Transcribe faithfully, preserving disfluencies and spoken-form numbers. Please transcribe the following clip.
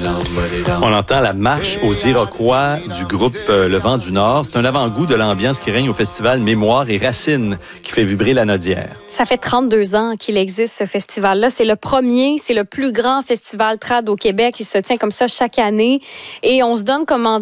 On entend la marche aux Iroquois du groupe euh, Le Vent du Nord. C'est un avant-goût de l'ambiance qui règne au festival Mémoire et Racines qui fait vibrer la Nodière. Ça fait trente-deux ans qu'il existe, ce festival-là. C'est le premier, c'est le plus grand festival trad au Québec. Il se tient comme ça chaque année. Et on se donne comme